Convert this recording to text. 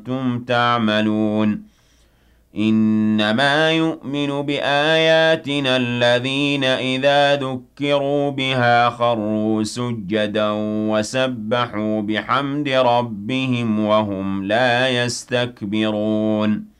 كنتم تعملون إنما يؤمن بآياتنا الذين إذا ذكروا بها خروا سجدا وسبحوا بحمد ربهم وهم لا يستكبرون